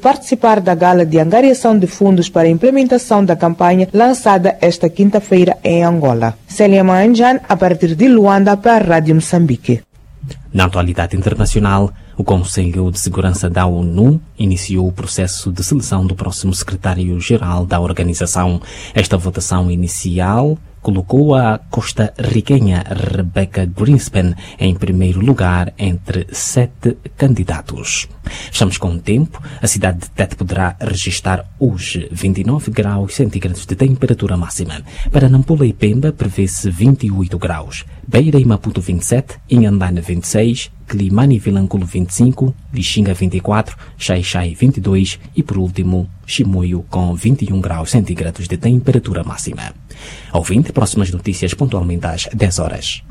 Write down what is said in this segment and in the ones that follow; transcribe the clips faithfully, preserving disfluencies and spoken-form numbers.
participar da gala de angariação de fundos para a implementação da campanha lançada esta quinta-feira em Angola. Célia Manjan, a partir de Luanda, para a Rádio Moçambique. Na atualidade internacional, o Conselho de Segurança da ONU iniciou o processo de seleção do próximo secretário-geral da organização. Esta votação inicial colocou a costarriquenha Rebecca Greenspan em primeiro lugar entre sete candidatos. Estamos com o tempo. A cidade de Tete poderá registrar hoje vinte e nove graus centígrados de temperatura máxima. Para Nampula e Pemba prevê-se vinte e oito graus. Beira e Maputo vinte e sete, Inhambane vinte e seis, Climane e Vilanculo vinte e cinco, Lixinga vinte e quatro, Xai-Xai vinte e dois e, por último, Chimoio com vinte e um graus centígrados de temperatura máxima. Ouvinte, próximas notícias pontualmente às dez horas.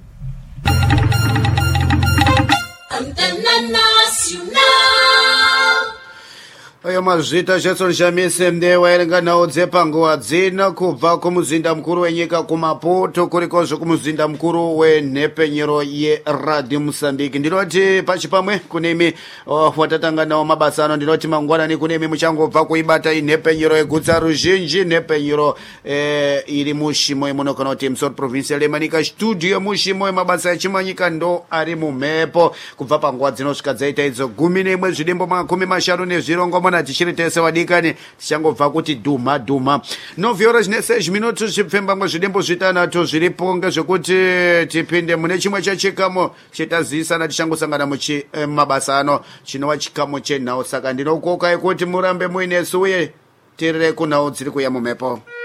Antena Nacional. Ayo mazvita Jason Jamise mdewa erengana odzepango adzina kubva kumuzinda mukuru wenyika kumaputo kurikozvo kumuzinda mukuru wenhepenyero yeRadio Mozambique. Ndinoti pachipamwe kunemi uh, watatanganawo mabasa ano. Ndinoti mangwanani kunemi muchangobva kuibata inhepenyero yegutsa ruzhinji, nhepenyero eh, iri mushimo imuno kana kuti msoro provincial yemanika studio yemushimo yemabasa echimanyika ndo ari mumhepo kubva panguva dzinosvika dzaita idzo gumi nemwe zvidimbo makumi mashanu nezvirongo mona tichiri tese wadikani tichangobva kuti dhuma dhuma novhora zvine seis minutos zvipfembamwe zvidimbo zvitanhatu zviripo ngezvekuti tipinde mune chimwe chechikamo chitazisana tichangosangana mumabasa ano chinova chikamo chenhau. Saka ndinokokai kuti murambe muinesu uye tirire kunhau dziri kuya mumhepo.